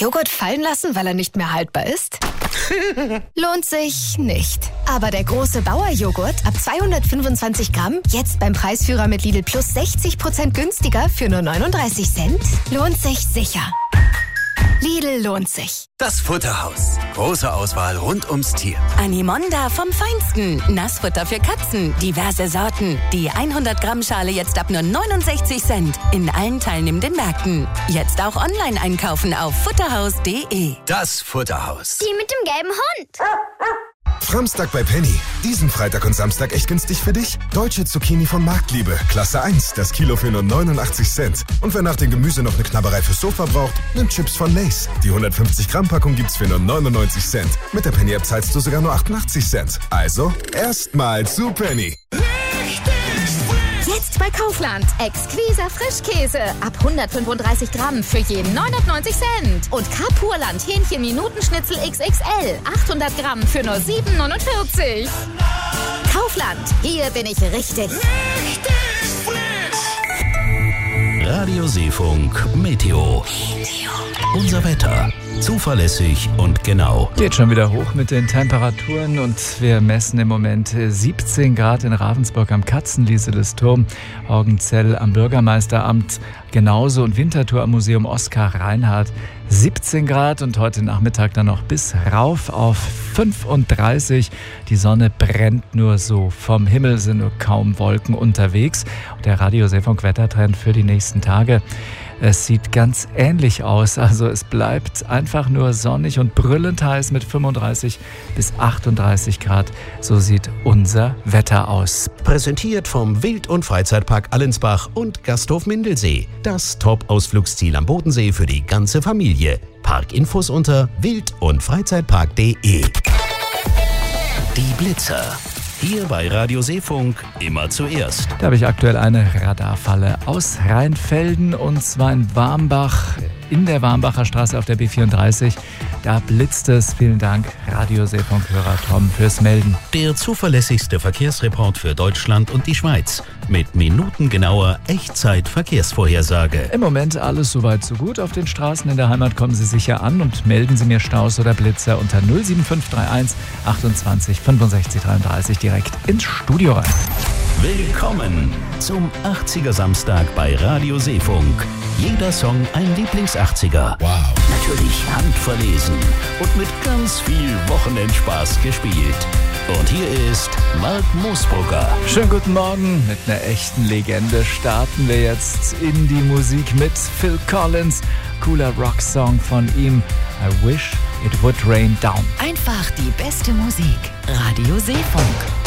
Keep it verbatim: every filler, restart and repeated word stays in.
Joghurt fallen lassen, weil er nicht mehr haltbar ist? Lohnt sich nicht. Aber der große Bauer-Joghurt ab zweihundertfünfundzwanzig Gramm, jetzt beim Preisführer mit Lidl Plus sechzig Prozent günstiger für nur neununddreißig Cent, lohnt sich sicher. Lidl lohnt sich. Das Futterhaus. Große Auswahl rund ums Tier. Animonda vom Feinsten. Nassfutter für Katzen. Diverse Sorten. Die hundert Gramm Schale jetzt ab nur neunundsechzig Cent. In allen teilnehmenden Märkten. Jetzt auch online einkaufen auf futterhaus punkt de. Das Futterhaus. Die mit dem gelben Hund. Framstag bei Penny. Diesen Freitag und Samstag echt günstig für dich? Deutsche Zucchini von Marktliebe. Klasse eins. Das Kilo für nur neunundachtzig Cent. Und wer nach dem Gemüse noch eine Knabberei fürs Sofa braucht, nimmt Chips von Lay's. Die hundertfünfzig Gramm Packung gibt's für nur neunundneunzig Cent. Mit der Penny-App zahlst du sogar nur achtundachtzig Cent. Also, erstmal zu Penny. Jetzt bei Kaufland. Exquiser Frischkäse. Ab hundertfünfunddreißig Gramm für jeden neunundneunzig Cent. Und Kapurland Hähnchen Minutenschnitzel X X L. achthundert Gramm für nur sieben neunundvierzig. Kaufland. Hier bin ich richtig. Richtig frisch. Radio Seefunk Meteo. Unser Wetter. Zuverlässig und genau. Geht schon wieder hoch mit den Temperaturen und wir messen im Moment siebzehn Grad in Ravensburg am Katzenlieseles-Turm, Augenzell am Bürgermeisteramt, genauso und Winterthur am Museum Oskar Reinhardt siebzehn Grad und heute Nachmittag dann noch bis rauf auf fünfunddreißig. Die Sonne brennt nur so. Vom Himmel sind nur kaum Wolken unterwegs. Und der Radio Seefunk Wettertrend für die nächsten Tage. Es sieht ganz ähnlich aus. Also es bleibt einfach nur sonnig und brüllend heiß mit fünfunddreißig bis achtunddreißig Grad. So sieht unser Wetter aus. Präsentiert vom Wild- und Freizeitpark Allensbach und Gasthof Mindelsee. Das Top-Ausflugsziel am Bodensee für die ganze Familie. Parkinfos unter wild- und freizeitpark punkt de. Die Blitzer. Hier bei Radio Seefunk immer zuerst. Da habe ich aktuell eine Radarfalle aus Rheinfelden und zwar in Warmbach, in der Warmbacher Straße auf der B vierunddreißig. Da blitzt es. Vielen Dank, Radio Seefunk-Hörer Tom, fürs Melden. Der zuverlässigste Verkehrsreport für Deutschland und die Schweiz. Mit minutengenauer Echtzeit-Verkehrsvorhersage. Im Moment alles soweit so gut. Auf den Straßen in der Heimat kommen Sie sicher an und melden Sie mir Staus oder Blitzer unter null sieben fünf drei eins achtundzwanzig fünfundsechzig dreiunddreißig direkt ins Studio rein. Willkommen zum achtziger Samstag bei Radio Seefunk. Jeder Song ein Lieblings-achtziger. Wow. Natürlich handverlesen und mit ganz viel Wochenendspaß gespielt. Und hier ist Mark Moosbrugger. Schönen guten Morgen. Mit einer echten Legende starten wir jetzt in die Musik mit Phil Collins. Cooler Rocksong von ihm. I wish it would rain down. Einfach die beste Musik. Radio Seefunk.